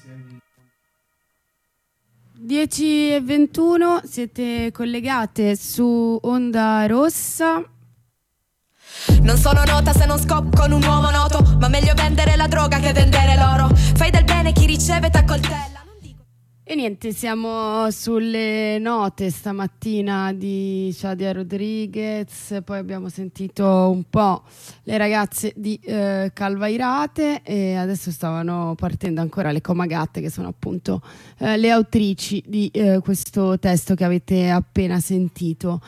10:21, siete collegate su Onda Rossa. Non sono nota se non scoppo con un uomo noto, ma meglio vendere la droga che vendere l'oro. Fai del bene, chi riceve t'accoltella. E niente, siamo sulle note stamattina di Shadia Rodriguez, poi abbiamo sentito un po' le ragazze di Calvairate e adesso stavano partendo ancora le Comagatte, che sono appunto le autrici di questo testo che avete appena sentito.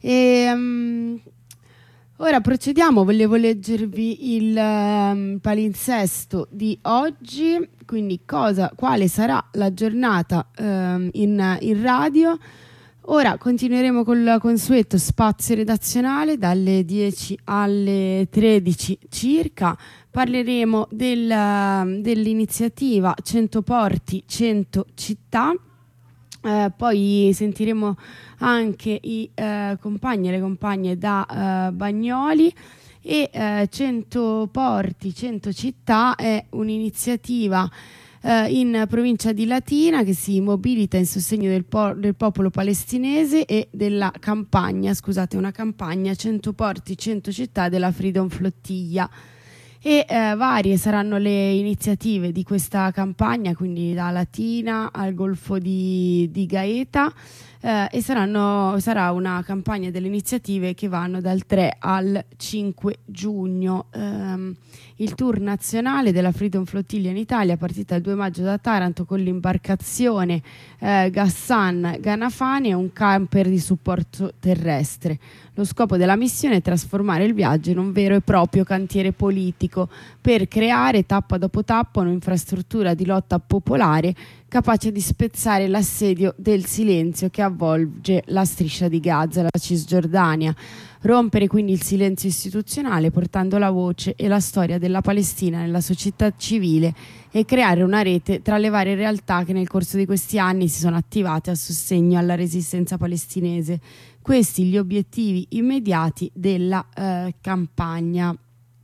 Ora procediamo, volevo leggervi il palinsesto di oggi, quindi quale sarà la giornata in radio. Ora continueremo col consueto spazio redazionale dalle 10 alle 13 circa. Parleremo dell'iniziativa 100 porti, 100 città. Poi sentiremo anche i compagni e le compagne da Bagnoli e 100 porti, 100 città è un'iniziativa in provincia di Latina che si mobilita in sostegno del popolo palestinese e della campagna, una campagna 100 porti, 100 città della Freedom Flottiglia. E varie saranno le iniziative di questa campagna, quindi da Latina al Golfo di Gaeta, e sarà una campagna delle iniziative che vanno dal 3 al 5 giugno. Il tour nazionale della Freedom Flottiglia in Italia, partita il 2 maggio da Taranto con l'imbarcazione Gassan Ganafani e un camper di supporto terrestre. Lo scopo della missione è trasformare il viaggio in un vero e proprio cantiere politico per creare tappa dopo tappa un'infrastruttura di lotta popolare capace di spezzare l'assedio del silenzio che avvolge la striscia di Gaza e la Cisgiordania, rompere quindi il silenzio istituzionale portando la voce e la storia della Palestina nella società civile e creare una rete tra le varie realtà che nel corso di questi anni si sono attivate a sostegno alla resistenza palestinese. Questi gli obiettivi immediati della campagna.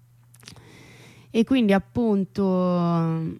E quindi appunto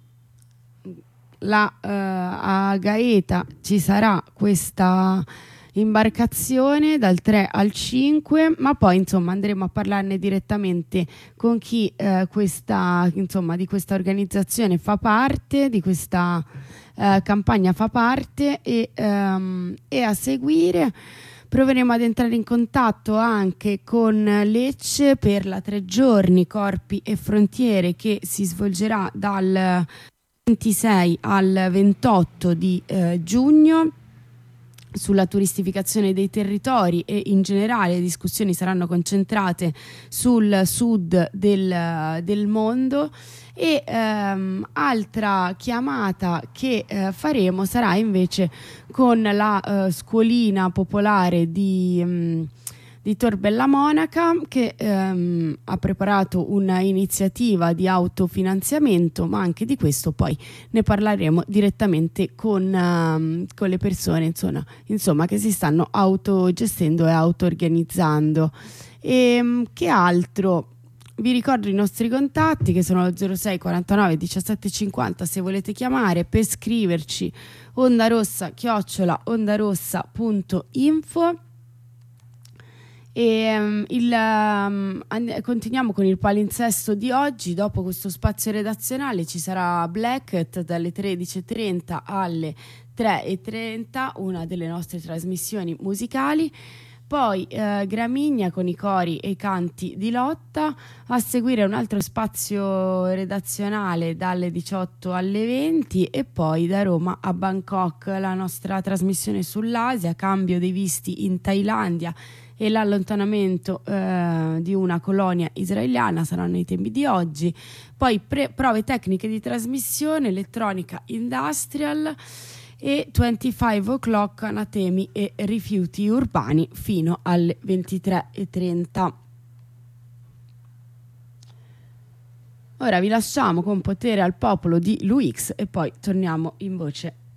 a Gaeta ci sarà questa imbarcazione dal 3 al 5, ma poi insomma andremo a parlarne direttamente con chi di questa organizzazione fa parte, di questa campagna fa parte e a seguire proveremo ad entrare in contatto anche con Lecce per la 3 giorni Corpi e Frontiere che si svolgerà dal 26 al 28 di giugno sulla turistificazione dei territori e in generale le discussioni saranno concentrate sul sud del mondo. E altra chiamata che faremo sarà invece con la scuolina popolare di Tor Bella Monaca che ha preparato un'iniziativa di autofinanziamento, ma anche di questo poi ne parleremo direttamente con le persone insomma che si stanno autogestendo e auto-organizzando. E che altro? Vi ricordo i nostri contatti che sono 06 49 17 50 se volete chiamare, per scriverci ondarossa@ondarossa.info. E continuiamo con il palinsesto di oggi. Dopo questo spazio redazionale ci sarà Blackett dalle 13:30 alle 3:30, una delle nostre trasmissioni musicali. Poi Gramigna con i cori e i canti di lotta, a seguire un altro spazio redazionale dalle 18 alle 20 e poi da Roma a Bangkok la nostra trasmissione sull'Asia, cambio dei visti in Thailandia e l'allontanamento di una colonia israeliana saranno i temi di oggi. Poi prove tecniche di trasmissione, elettronica industrial e 25 o'clock anatemi e rifiuti urbani fino alle 23:30. Ora vi lasciamo con Potere al popolo di Luix e poi torniamo in voce